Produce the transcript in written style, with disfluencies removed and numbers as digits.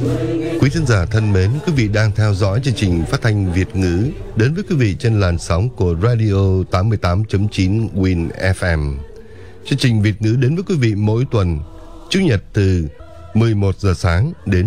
Quý thính giả thân mến, quý vị đang theo dõi chương trình phát thanh Việt ngữ đến với quý vị trên làn sóng của Radio 88.9 Win FM. Chương trình Việt ngữ đến với quý vị mỗi tuần Chủ nhật từ 11 giờ sáng đến